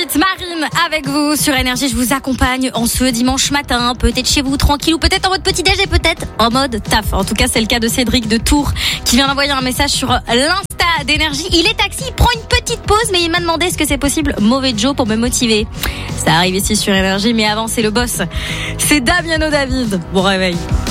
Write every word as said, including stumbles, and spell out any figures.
huit, Marine avec vous sur Énergie. Je vous accompagne en ce dimanche matin, peut-être chez vous tranquille ou peut-être en mode petit déj et peut-être en mode taf. En tout cas, c'est le cas de Cédric de Tours qui vient d'envoyer un message sur l'Insta d'Énergie. Il est taxi, il prend une petite pause, mais il m'a demandé est-ce que c'est possible. Mauvais Joe pour me motiver. Ça arrive ici sur Énergie, mais avant c'est le boss. C'est Damiano David. Bon réveil.